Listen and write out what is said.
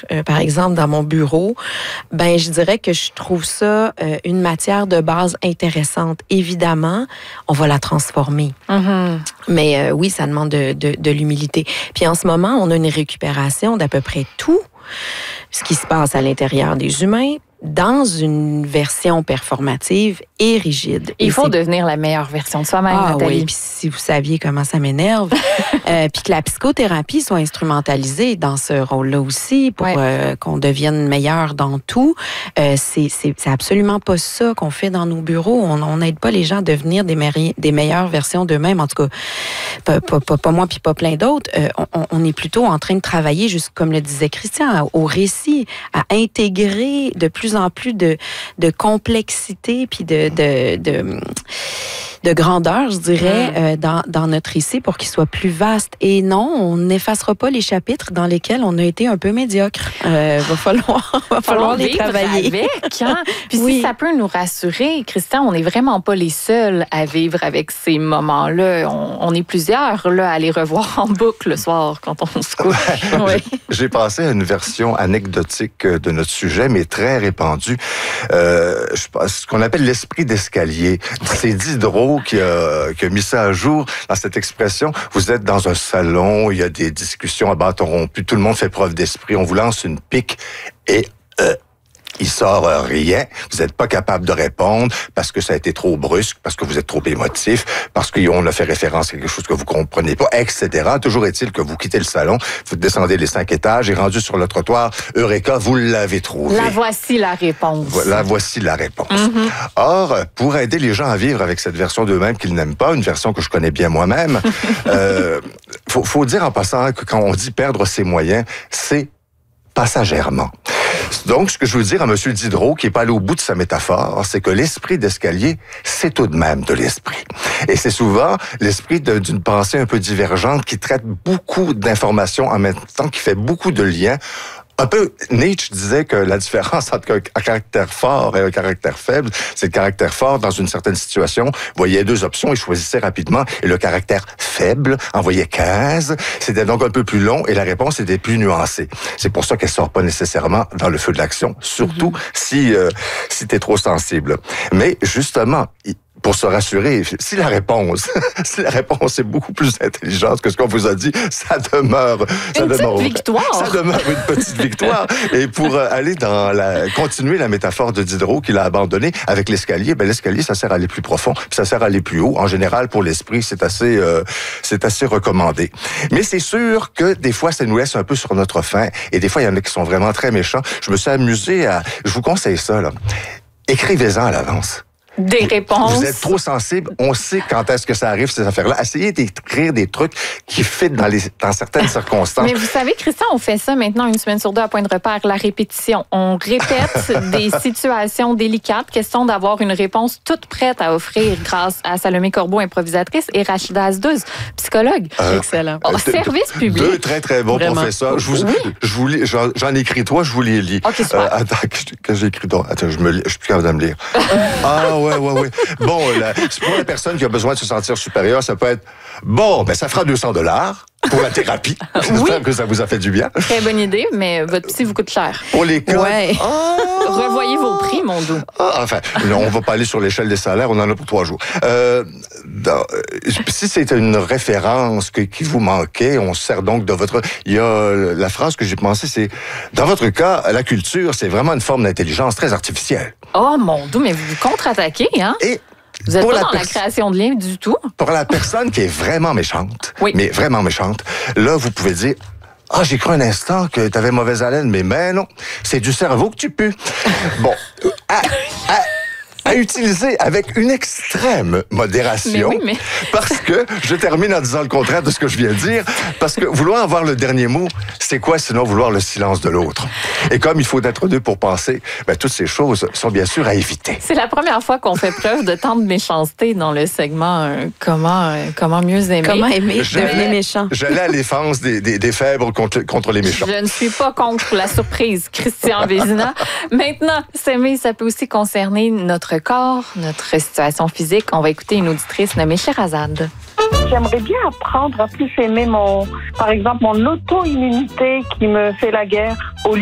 par exemple, dans mon bureau, ben je dirais que je trouve ça une matière de base intéressante. Évidemment, on va la transformer. Mm-hmm. Mais oui, ça demande de l'humilité. Puis en ce moment, on a une récupération d'à peu près tout ce qui se passe à l'intérieur des humains dans une version performative et rigide. Il faut devenir la meilleure version de soi-même, Nathalie. Oui, puis si vous saviez comment ça m'énerve, puis que la psychothérapie soit instrumentalisée dans ce rôle-là aussi pour qu'on devienne meilleur dans tout, c'est absolument pas ça qu'on fait dans nos bureaux. On n'aide pas les gens à devenir des meilleures versions d'eux-mêmes. En tout cas, pas moi puis pas plein d'autres. On est plutôt en train de travailler, juste comme le disait Christian, au récit, à intégrer de plus en plus de complexité puis de grandeur, je dirais, dans notre récit pour qu'il soit plus vaste. Et non, on n'effacera pas les chapitres dans lesquels on a été un peu médiocre. Va falloir les travailler. Avec, hein? Puis si ça peut nous rassurer, Christian, on n'est vraiment pas les seuls à vivre avec ces moments-là. On est plusieurs là, à les revoir en boucle le soir quand on se couche. J'ai passé à une version anecdotique de notre sujet, mais très répandue. Ce qu'on appelle l'esprit d'escalier. C'est Diderot qui a mis ça à jour dans cette expression. Vous êtes dans un salon, il y a des discussions à bâton rompu, tout le monde fait preuve d'esprit, on vous lance une pique et il sort rien, vous n'êtes pas capable de répondre parce que ça a été trop brusque, parce que vous êtes trop émotif, parce qu'on a fait référence à quelque chose que vous comprenez pas, etc. Toujours est-il que vous quittez le salon, vous descendez les 5 étages et rendu sur le trottoir, Eureka, vous l'avez trouvé. La voici la réponse. La voici la réponse. Mm-hmm. Or, pour aider les gens à vivre avec cette version d'eux-mêmes qu'ils n'aiment pas, une version que je connais bien moi-même, faut dire en passant que quand on dit perdre ses moyens, c'est passagèrement. Donc, ce que je veux dire à M. Diderot, qui n'est pas allé au bout de sa métaphore, c'est que l'esprit d'escalier, c'est tout de même de l'esprit. Et c'est souvent l'esprit d'une pensée un peu divergente qui traite beaucoup d'informations en même temps, qui fait beaucoup de liens. Un peu, Nietzsche disait que la différence entre un caractère fort et un caractère faible, c'est le caractère fort dans une certaine situation, voyait 2 options et choisissait rapidement, et le caractère faible en voyait 15, c'était donc un peu plus long et la réponse était plus nuancée. C'est pour ça qu'elle sort pas nécessairement dans le feu de l'action, surtout si t'es trop sensible. Mais justement, pour se rassurer, si la réponse est beaucoup plus intelligente que ce qu'on vous a dit, ça demeure une petite victoire. Ça demeure une petite victoire. Et pour aller continuer la métaphore de Diderot qu'il a abandonnée avec l'escalier, l'escalier, ça sert à aller plus profond, puis ça sert à aller plus haut. En général, pour l'esprit, c'est assez recommandé. Mais c'est sûr que des fois, ça nous laisse un peu sur notre faim. Et des fois, il y en a qui sont vraiment très méchants. Je me suis amusé je vous conseille ça, là. Écrivez-en à l'avance. Des réponses. Vous êtes trop sensible. On sait quand est-ce que ça arrive, ces affaires-là. Essayez d'écrire des trucs qui fit dans certaines circonstances. Mais vous savez, Christian, on fait ça maintenant 1 semaine sur 2 à Point de repère, la répétition. On répète des situations délicates, question d'avoir une réponse toute prête à offrir grâce à Salomé Corbeau, improvisatrice, et Rachida Azdouz, psychologue. Excellent. Service public. 2 très, très bons professeurs. J'en écris 3, je vous les lis. OK, super. Attends, que j'ai écrit donc. Attends, je suis plus capable de me lire. Ouais. Bon, pour la personne qui a besoin de se sentir supérieure, ça peut être, ça fera $200 pour la thérapie. J'espère que ça vous a fait du bien. Très bonne idée, mais votre psy vous coûte cher. Pour les cas... Revoyez vos prix, mon doux. On va pas aller sur l'échelle des salaires, on en a pour 3 jours. Si c'est une référence qui vous manquait, on se sert donc de votre... Il y a la phrase que j'ai pensée, c'est, dans votre cas, la culture, c'est vraiment une forme d'intelligence très artificielle. Oh, mon doux, mais vous vous contre-attaquez, hein? Et vous n'êtes pas dans la création de liens du tout. Pour la personne qui est vraiment méchante, mais vraiment méchante, là, vous pouvez dire... j'ai cru un instant que tu avais mauvaise haleine, mais non, c'est du cerveau que tu pues. Bon, à utiliser avec une extrême modération, parce que je termine en disant le contraire de ce que je viens de dire, parce que vouloir avoir le dernier mot, c'est quoi sinon vouloir le silence de l'autre? Et comme il faut être 2 pour penser, toutes ces choses sont bien sûr à éviter. C'est la première fois qu'on fait preuve de tant de méchanceté dans le segment comment mieux aimer. Comment aimer, devenir méchant. J'allais à l'effense des faibles contre les méchants. Je ne suis pas contre la surprise, Christian Vézina. Maintenant, s'aimer, ça peut aussi concerner notre corps, notre situation physique. On va écouter une auditrice nommée Sherazade. J'aimerais bien apprendre à plus aimer par exemple, mon auto-immunité qui me fait la guerre au lieu